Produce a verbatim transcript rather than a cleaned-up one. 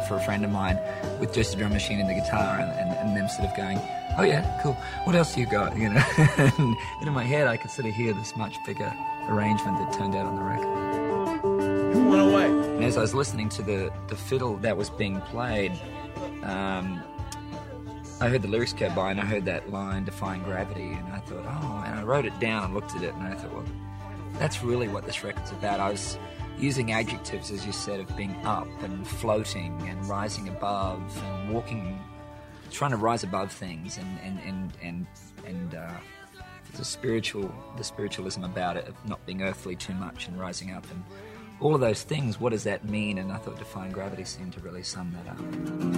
for a friend of mine with just a drum machine and the guitar, and, and, and them sort of going, oh yeah, cool, what else do you got? You know, and in my head I could sort of hear this much bigger arrangement that turned out on the record. Who went away? And as I was listening to the, the fiddle that was being played, um, I heard the lyrics go by and I heard that line, defying gravity, and I thought, oh, and I wrote it down and looked at it and I thought, well, that's really what this record's about. I was using adjectives, as you said, of being up and floating and rising above and walking, trying to rise above things, and and and and, and uh, the spiritual, the spiritualism about it, of not being earthly too much and rising up, and all of those things. What does that mean? And I thought defying gravity seemed to really sum that up.